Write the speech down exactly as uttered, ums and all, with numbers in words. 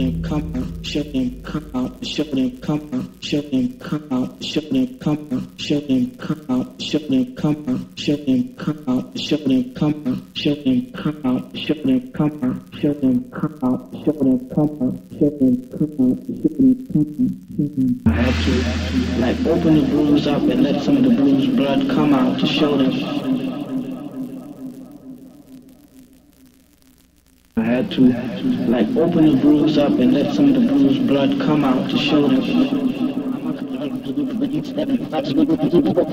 them come out, show them come out, show them come out, show them come out, show them come out, show them come out, show them come out, show them come out, show them come out, show them come out, show them come out, show them come out, show them come out, show them come out, show them come out. I had to like open the bruise up and let some of the bruise blood come out to show them. I had to like open the bruise up and let some of the bruised blood come out to show them.